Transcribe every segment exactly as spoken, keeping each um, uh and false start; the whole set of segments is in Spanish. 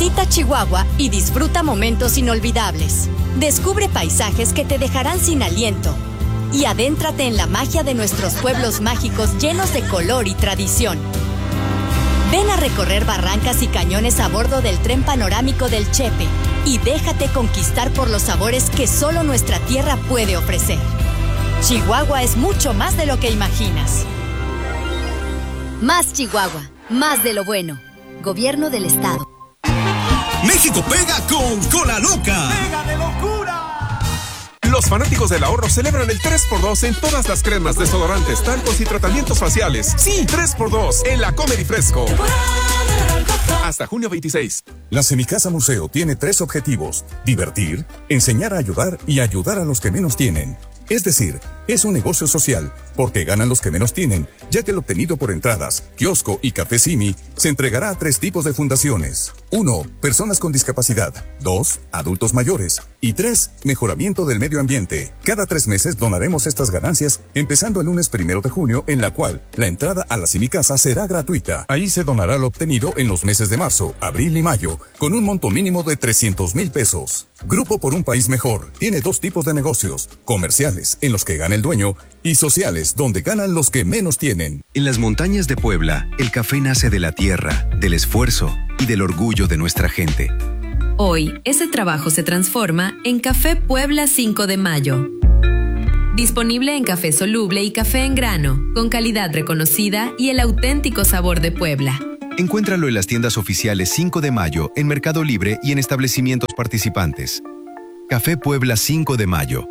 Visita Chihuahua y disfruta momentos inolvidables. Descubre paisajes que te dejarán sin aliento. Y adéntrate en la magia de nuestros pueblos mágicos llenos de color y tradición. Ven a recorrer barrancas y cañones a bordo del tren panorámico del Chepe y déjate conquistar por los sabores que solo nuestra tierra puede ofrecer. Chihuahua es mucho más de lo que imaginas. Más Chihuahua, más de lo bueno. Gobierno del Estado. México pega con Cola Loca. ¡Pega de locura! Los fanáticos del ahorro celebran el tres por dos en todas las cremas, desodorantes, talcos y tratamientos faciales. Sí, tres por dos en la Comedy Fresco. Hasta junio veintiséis. La Semicasa Museo tiene tres objetivos: divertir, enseñar a ayudar y ayudar a los que menos tienen. Es decir, es un negocio social, porque ganan los que menos tienen, ya que el obtenido por entradas, kiosco y café Simi se entregará a tres tipos de fundaciones. Uno, personas con discapacidad. Dos, adultos mayores. Y tres, mejoramiento del medio ambiente. Cada tres meses donaremos estas ganancias, empezando el lunes primero de junio, en la cual la entrada a la Semicasa será gratuita. Ahí se donará lo obtenido en los meses de marzo, abril y mayo, con un monto mínimo de trescientos mil pesos. Grupo por un País Mejor tiene dos tipos de negocios: comerciales, en los que gana el dueño, y sociales, donde ganan los que menos tienen. En las montañas de Puebla, el café nace de la tierra, del esfuerzo y del orgullo de nuestra gente. Hoy, ese trabajo se transforma en Café Puebla cinco de mayo. Disponible en café soluble y café en grano, con calidad reconocida y el auténtico sabor de Puebla. Encuéntralo en las tiendas oficiales cinco de mayo, en Mercado Libre y en establecimientos participantes. Café Puebla cinco de mayo.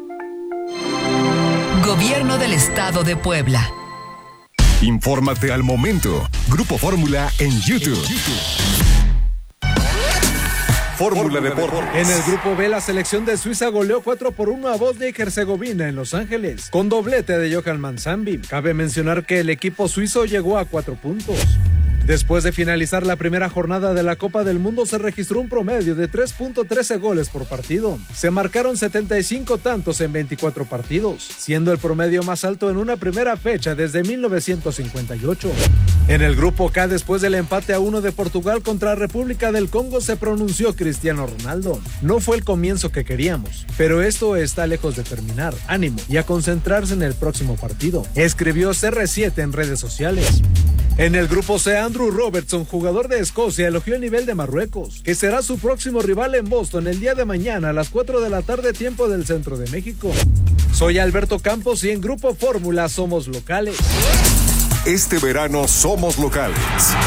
Gobierno del Estado de Puebla. Infórmate al momento. Grupo Fórmula en YouTube. Fórmula Deportes. En el grupo B, la selección de Suiza goleó cuatro por uno a Bosnia y Herzegovina en Los Ángeles, con doblete de Johan Manzambi. Cabe mencionar que el equipo suizo llegó a cuatro puntos. Después de finalizar la primera jornada de la Copa del Mundo, se registró un promedio de tres punto trece goles por partido. Se marcaron setenta y cinco tantos en veinticuatro partidos, siendo el promedio más alto en una primera fecha desde mil novecientos cincuenta y ocho. En el grupo K, después del empate a uno de Portugal contra República del Congo, se pronunció Cristiano Ronaldo. No fue el comienzo que queríamos, pero esto está lejos de terminar. Ánimo y a concentrarse en el próximo partido, escribió C R siete en redes sociales. En el grupo C, Andrew Robertson, jugador de Escocia, elogió el nivel de Marruecos, que será su próximo rival en Boston el día de mañana a las cuatro de la tarde, tiempo del centro de México. Soy Alberto Campos y en Grupo Fórmula somos locales. Este verano somos locales.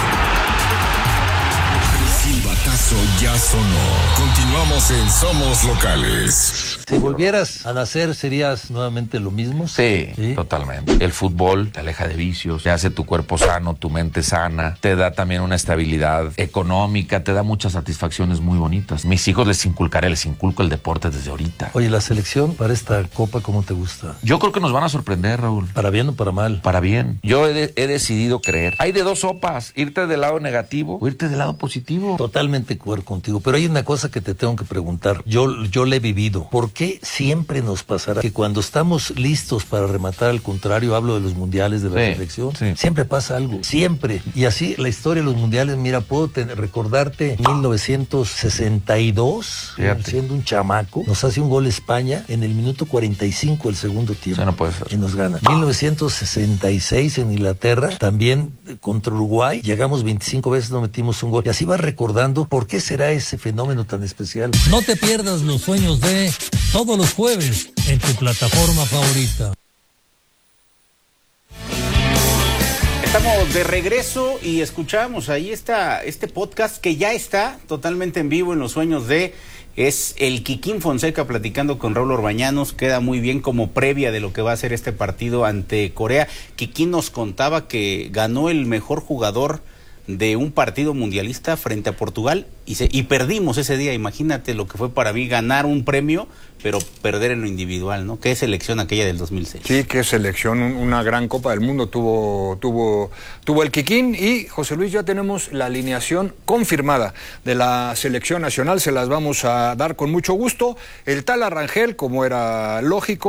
El silbatazo ya sonó. Continuamos en Somos Locales. Si volvieras a nacer, ¿serías nuevamente lo mismo? Sí, sí, totalmente. El fútbol te aleja de vicios, te hace tu cuerpo sano, tu mente sana, te da también una estabilidad económica, te da muchas satisfacciones muy bonitas. Mis hijos les inculcaré, les inculco el deporte desde ahorita. Oye, ¿la selección para esta Copa cómo te gusta? Yo creo que nos van a sorprender, Raúl. ¿Para bien o para mal? Para bien. Yo he, de, he decidido creer. Hay de dos sopas, irte del lado negativo o irte del lado positivo. Totalmente de acuerdo contigo, pero hay una cosa que te tengo que preguntar. Yo, yo la he vivido. ¿Por qué siempre nos pasará que cuando estamos listos para rematar al contrario, hablo de los mundiales de la sí, selección, sí. siempre pasa algo, siempre? Y así la historia de los mundiales, mira, puedo tener, recordarte mil novecientos sesenta y dos, Fíjate. siendo un chamaco, nos hace un gol España en el minuto cuarenta y cinco del segundo tiempo. Eso no puede ser. Y nos gana. mil novecientos sesenta y seis en Inglaterra, también contra Uruguay, llegamos veinticinco veces, no metimos un gol. Y así vas recordando por qué será ese fenómeno tan especial. No te pierdas los sueños de todos los jueves en tu plataforma favorita. Estamos de regreso y escuchamos ahí esta, este podcast que ya está totalmente en vivo en Los Sueños de... Es el Kikín Fonseca platicando con Raúl Orbañanos. Queda muy bien como previa de lo que va a ser este partido ante Corea. Kikín nos contaba que ganó el mejor jugador de un partido mundialista frente a Portugal y, se, y perdimos ese día. Imagínate lo que fue para mí ganar un premio, pero perder en lo individual, ¿no? Qué selección aquella del dos mil seis. Sí, qué selección, una gran Copa del Mundo tuvo, tuvo, tuvo el Kikín. Y José Luis, ya tenemos la alineación confirmada de la selección nacional, se las vamos a dar con mucho gusto. El tal Arrangel, como era lógico,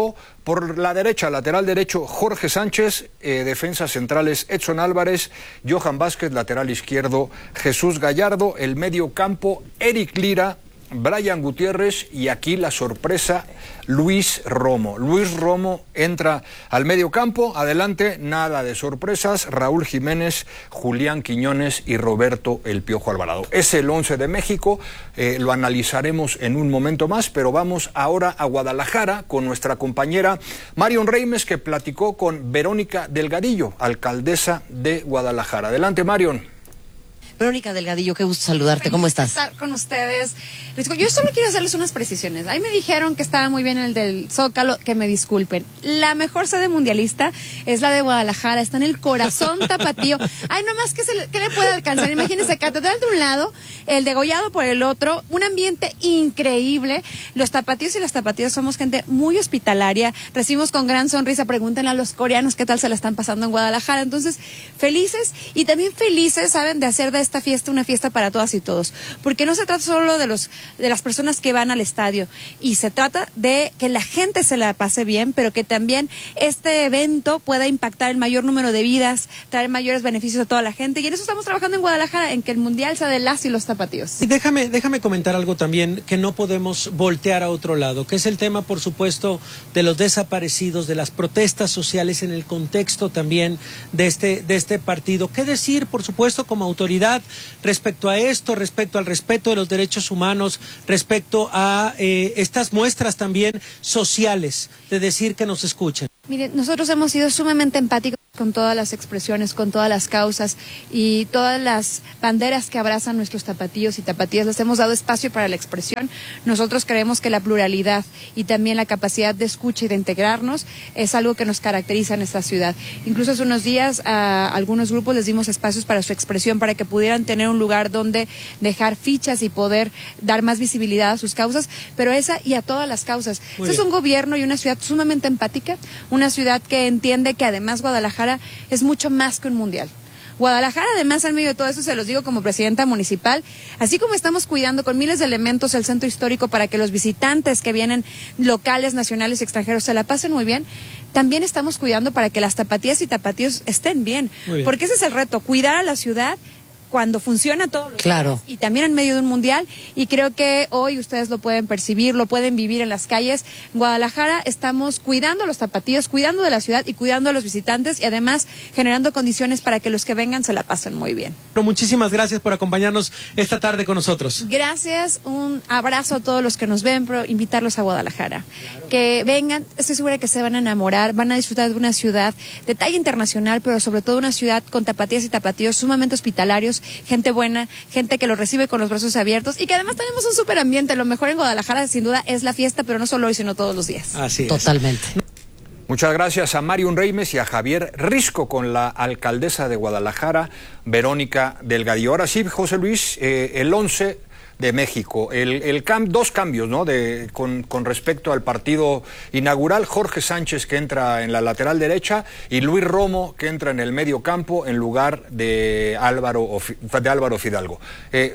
Por la derecha, lateral derecho, Jorge Sánchez, eh, defensas centrales, Edson Álvarez, Johan Vázquez, lateral izquierdo, Jesús Gallardo, el medio campo, Eric Lira, Brian Gutiérrez y aquí la sorpresa, Luis Romo. Luis Romo entra al medio campo, adelante, nada de sorpresas, Raúl Jiménez, Julián Quiñones y Roberto El Piojo Alvarado. Es el once de México, eh, lo analizaremos en un momento más, pero vamos ahora a Guadalajara con nuestra compañera Marion Reimes, que platicó con Verónica Delgadillo, alcaldesa de Guadalajara. Adelante, Marion. Verónica Delgadillo, qué gusto saludarte, ¿cómo estás? Estar con ustedes. Yo solo quiero hacerles unas precisiones. Ahí me dijeron que estaba muy bien el del Zócalo, que me disculpen. La mejor sede mundialista es la de Guadalajara, está en el corazón tapatío. Ay, nomás que, se le, que le puede alcanzar. Imagínense, catedral de un lado, el degollado por el otro, un ambiente increíble. Los tapatíos y las tapatías somos gente muy hospitalaria, recibimos con gran sonrisa, pregúntenle a los coreanos qué tal se la están pasando en Guadalajara. Entonces, felices y también felices, ¿saben?, de hacer de esta fiesta una fiesta para todas y todos, porque no se trata solo de los de las personas que van al estadio, y se trata de que la gente se la pase bien, pero que también este evento pueda impactar el mayor número de vidas, traer mayores beneficios a toda la gente, y en eso estamos trabajando en Guadalajara, en que el mundial sea de las y los tapatíos. Y déjame, déjame comentar algo también que no podemos voltear a otro lado, que es el tema, por supuesto, de los desaparecidos, de las protestas sociales en el contexto también de este, de este partido. ¿Qué decir, por supuesto, como autoridad respecto a esto, respecto al respeto de los derechos humanos, respecto a eh, estas muestras también sociales de decir que nos escuchen? Mire, nosotros hemos sido sumamente empáticos con todas las expresiones, con todas las causas y todas las banderas que abrazan nuestros tapatíos y tapatías. Les hemos dado espacio para la expresión. Nosotros creemos que la pluralidad y también la capacidad de escucha y de integrarnos es algo que nos caracteriza en esta ciudad. Incluso hace unos días a algunos grupos les dimos espacios para su expresión, para que pudieran tener un lugar donde dejar fichas y poder dar más visibilidad a sus causas, pero esa y a todas las causas. Este es un gobierno y una ciudad sumamente empática, una ciudad que entiende que además Guadalajara es mucho más que un mundial. Guadalajara, además, en medio de todo eso, se los digo como presidenta municipal, así como estamos cuidando con miles de elementos el centro histórico para que los visitantes que vienen locales, nacionales y extranjeros se la pasen muy bien, también estamos cuidando para que las tapatías y tapatíos estén bien, bien. Porque ese es el reto, cuidar a la ciudad cuando funciona todo lo claro. Y también en medio de un mundial, y creo que hoy ustedes lo pueden percibir, lo pueden vivir en las calles. En Guadalajara estamos cuidando a los tapatíos, cuidando de la ciudad y cuidando a los visitantes, y además generando condiciones para que los que vengan se la pasen muy bien. Pero muchísimas gracias por acompañarnos esta tarde con nosotros. Gracias, un abrazo a todos los que nos ven, pero invitarlos a Guadalajara. Claro. Que vengan, estoy segura que se van a enamorar, van a disfrutar de una ciudad de talla internacional, pero sobre todo una ciudad con tapatías y tapatíos sumamente hospitalarios, gente buena, gente que lo recibe con los brazos abiertos y que además tenemos un súper ambiente. Lo mejor en Guadalajara sin duda es la fiesta, pero no solo hoy, sino todos los días. Así es. Totalmente. Muchas gracias a Marion Reimes y a Javier Risco con la alcaldesa de Guadalajara, Verónica Delgadillo. Ahora sí, José Luis, eh, el once de México. El, el cam, dos cambios, ¿no? De, con, con respecto al partido inaugural, Jorge Sánchez, que entra en la lateral derecha, y Luis Romo, que entra en el medio campo en lugar de Álvaro, de Álvaro Fidalgo. Eh,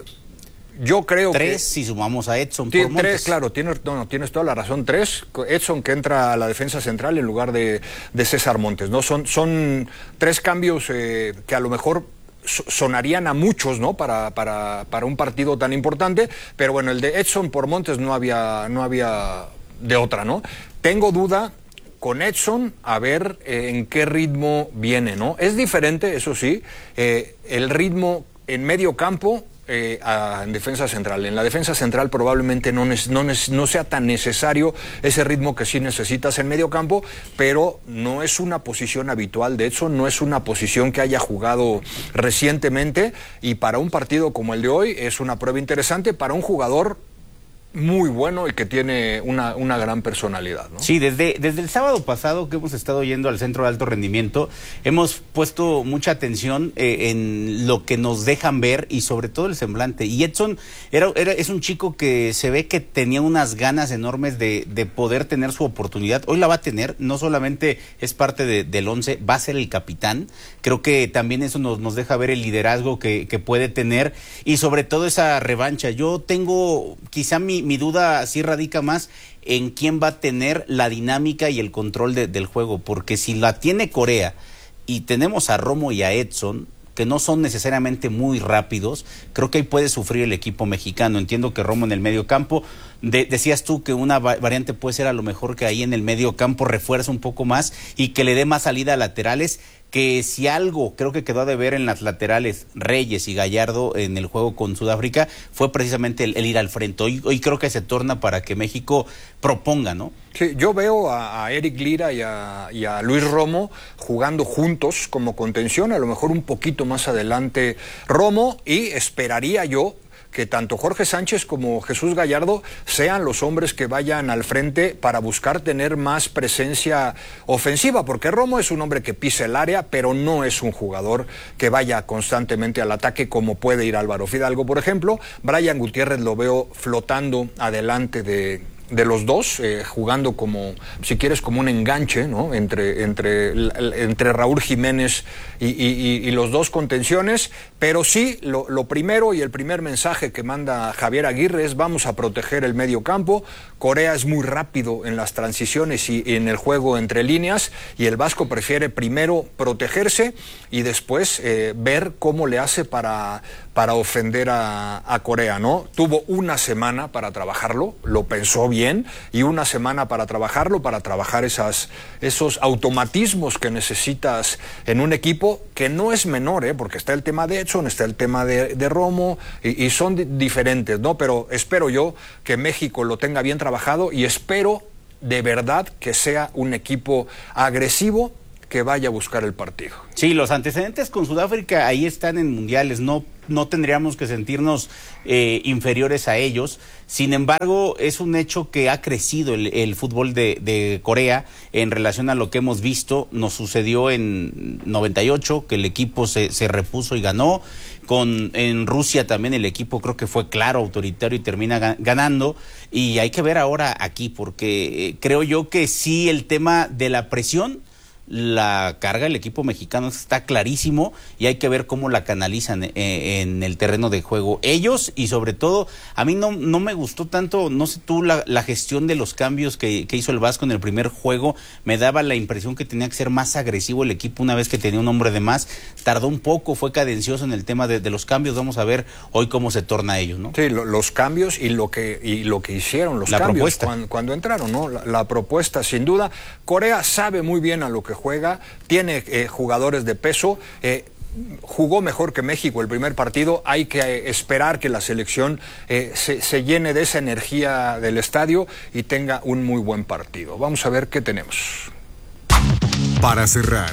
Yo creo tres, que... Tres, si sumamos a Edson por Montes. Tres, claro, tienes, no, no, tienes toda la razón. Tres, Edson que entra a la defensa central en lugar de, de César Montes, ¿no? Son, son tres cambios eh, que a lo mejor sonarían a muchos, ¿no? Para, para, para un partido tan importante, pero bueno, el de Edson por Montes no había, no había de otra, ¿no? Tengo duda con Edson a ver eh, en qué ritmo viene, ¿no? Es diferente, eso sí, eh, el ritmo en medio campo Eh, a, en defensa central. En la defensa central probablemente no, no, no sea tan necesario ese ritmo que sí necesitas en medio campo, pero no es una posición habitual de Edson, no es una posición que haya jugado recientemente, y para un partido como el de hoy es una prueba interesante para un jugador muy bueno y que tiene una, una gran personalidad, ¿no? Sí, desde, desde el sábado pasado que hemos estado yendo al Centro de Alto Rendimiento, hemos puesto mucha atención eh, en lo que nos dejan ver y sobre todo el semblante. Y Edson era, era, es un chico que se ve que tenía unas ganas enormes de, de poder tener su oportunidad. Hoy la va a tener, no solamente es parte de, del once, va a ser el capitán. Creo que también eso nos, nos deja ver el liderazgo que, que puede tener y sobre todo esa revancha. Yo tengo quizá mi mi duda sí radica más en quién va a tener la dinámica y el control de, del juego, porque si la tiene Corea y tenemos a Romo y a Edson, que no son necesariamente muy rápidos, creo que ahí puede sufrir el equipo mexicano. Entiendo que Romo en el medio campo, de, decías tú que una va variante puede ser a lo mejor que ahí en el medio campo refuerza un poco más y que le dé más salida a laterales, que si algo creo que quedó a deber en las laterales Reyes y Gallardo en el juego con Sudáfrica fue precisamente el, el ir al frente. Hoy, hoy creo que se torna para que México proponga, ¿no? Sí, yo veo a, a Eric Lira y a, y a Luis Romo jugando juntos como contención, a lo mejor un poquito más adelante Romo, y esperaría yo que tanto Jorge Sánchez como Jesús Gallardo sean los hombres que vayan al frente para buscar tener más presencia ofensiva, porque Romo es un hombre que pisa el área, pero no es un jugador que vaya constantemente al ataque como puede ir Álvaro Fidalgo, por ejemplo. Brian Gutiérrez lo veo flotando adelante de... de los dos, eh, jugando como, si quieres, como un enganche, ¿no? Entre, entre, entre Raúl Jiménez y, y, y los dos contenciones, pero sí, lo, lo primero y el primer mensaje que manda Javier Aguirre es: vamos a proteger el medio campo. Corea es muy rápido en las transiciones y, y en el juego entre líneas, y el vasco prefiere primero protegerse y después eh, ver cómo le hace para, para ofender a, a Corea, ¿no? Tuvo una semana para trabajarlo, lo pensó bien, bien y una semana para trabajarlo, para trabajar esas, esos automatismos que necesitas en un equipo que no es menor, ¿eh? Porque está el tema de Edson, está el tema de, de Romo y, y son di diferentes, ¿no? Pero espero yo que México lo tenga bien trabajado y espero de verdad que sea un equipo agresivo que vaya a buscar el partido. Sí, los antecedentes con Sudáfrica ahí están en mundiales, no, no tendríamos que sentirnos eh, inferiores a ellos. Sin embargo, es un hecho que ha crecido el, el fútbol de, de Corea en relación a lo que hemos visto. Nos sucedió en noventa y ocho, que el equipo se, se repuso y ganó. Con, en Rusia también el equipo creo que fue claro, autoritario y termina ganando. Y hay que ver ahora aquí, porque eh, creo yo que sí el tema de la presión la carga el equipo mexicano, está clarísimo, y hay que ver cómo la canalizan eh, en el terreno de juego ellos, y sobre todo a mí no, no me gustó tanto, no sé tú, la, la gestión de los cambios que, que hizo el Vasco en el primer juego. Me daba la impresión que tenía que ser más agresivo el equipo una vez que tenía un hombre de más. Tardó un poco, fue cadencioso en el tema de, de los cambios. Vamos a ver hoy cómo se torna ello, ¿no? Sí, lo, los cambios y lo que y lo que hicieron los la cambios propuesta. Cuando, cuando entraron, ¿no? La, la propuesta, sin duda. Corea sabe muy bien a lo que juega, tiene eh, jugadores de peso, eh, jugó mejor que México el primer partido. Hay que eh, esperar que la selección eh, se, se llene de esa energía del estadio y tenga un muy buen partido. Vamos a ver qué tenemos. Para cerrar,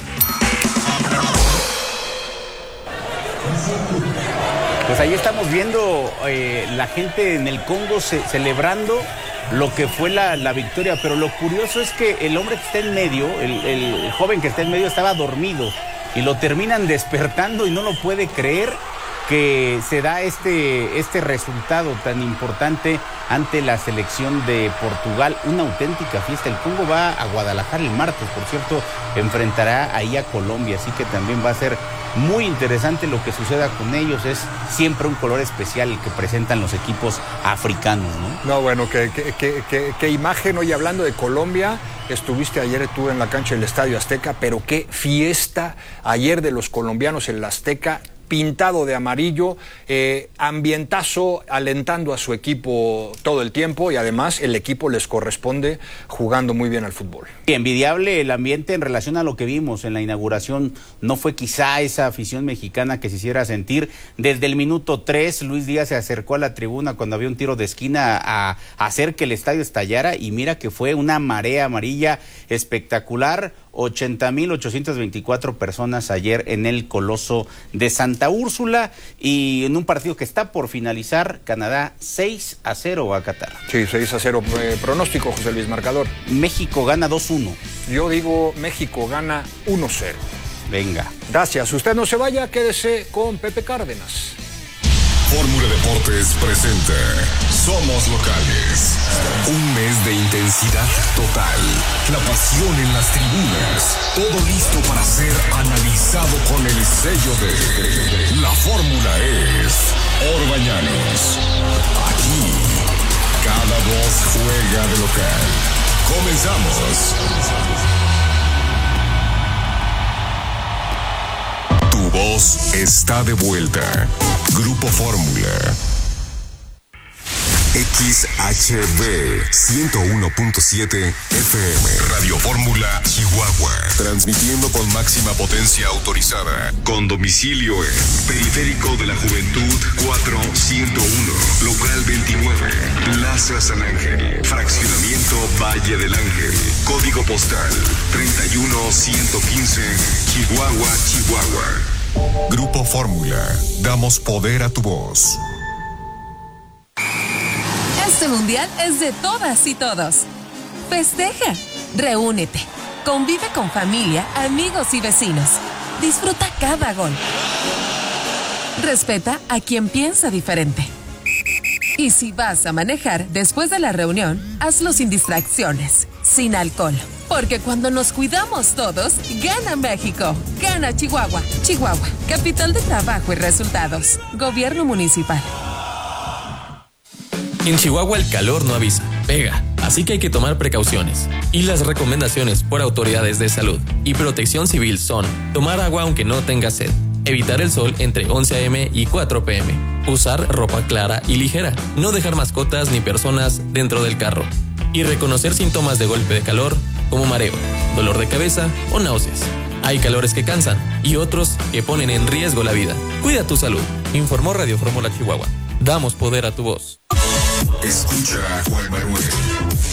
pues ahí estamos viendo eh, la gente en el Congo ce celebrando lo que fue la, la victoria, pero lo curioso es que el hombre que está en medio, el, el joven que está en medio, estaba dormido y lo terminan despertando y no lo puede creer que se da este, este resultado tan importante ante la selección de Portugal. Una auténtica fiesta. El Congo va a Guadalajara el martes, por cierto, enfrentará ahí a Colombia, así que también va a ser muy interesante lo que suceda con ellos. Es siempre un color especial el que presentan los equipos africanos, ¿no? No, bueno, qué que, que, que, que imagen. Hoy hablando de Colombia, estuviste ayer tú en la cancha del Estadio Azteca, pero qué fiesta ayer de los colombianos en la Azteca, pintado de amarillo, eh, ambientazo, alentando a su equipo todo el tiempo, y además el equipo les corresponde jugando muy bien al fútbol. Y envidiable el ambiente en relación a lo que vimos en la inauguración. No fue quizá esa afición mexicana que se hiciera sentir. Desde el minuto tres, Luis Díaz se acercó a la tribuna cuando había un tiro de esquina a, a hacer que el estadio estallara, y mira que fue una marea amarilla espectacular. ochenta mil ochocientas veinticuatro personas ayer en el Coloso de Santa Úrsula, y en un partido que está por finalizar. Canadá seis a cero a Qatar. Sí, seis a cero. Eh, pronóstico, José Luis, marcador. México gana dos uno. Yo digo México gana uno cero. Venga. Gracias. Usted no se vaya, quédese con Pepe Cárdenas. Fórmula Deportes presenta Somos Locales. Un mes de intensidad total. La pasión en las tribunas. Todo listo para ser analizado con el sello de La Fórmula es Orbañanos. Aquí, cada juega de local. Comenzamos. Tu voz está de vuelta. Grupo Fórmula. X H B ciento uno punto siete F M. Radio Fórmula Chihuahua. Transmitiendo con máxima potencia autorizada. Con domicilio en Periférico de la Juventud cuatro ciento uno. Local veintinueve. Plaza San Ángel. Fraccionamiento Valle del Ángel. Código postal treinta y uno ciento quince. Chihuahua, Chihuahua. Grupo Fórmula. Damos poder a tu voz. Este mundial es de todas y todos. Festeja, reúnete, convive con familia, amigos y vecinos. Disfruta cada gol. Respeta a quien piensa diferente. Y si vas a manejar después de la reunión, hazlo sin distracciones, sin alcohol. Porque cuando nos cuidamos todos, gana México, gana Chihuahua. Chihuahua, capital de trabajo y resultados. Gobierno municipal. En Chihuahua el calor no avisa, pega, así que hay que tomar precauciones. Y las recomendaciones por autoridades de salud y protección civil son: tomar agua aunque no tenga sed, evitar el sol entre once a eme y cuatro pe eme, usar ropa clara y ligera, no dejar mascotas ni personas dentro del carro, y reconocer síntomas de golpe de calor como mareo, dolor de cabeza o náuseas. Hay calores que cansan y otros que ponen en riesgo la vida. Cuida tu salud. Informó Radio Fórmula Chihuahua. Damos poder a tu voz. Escucha a Juan Manuel.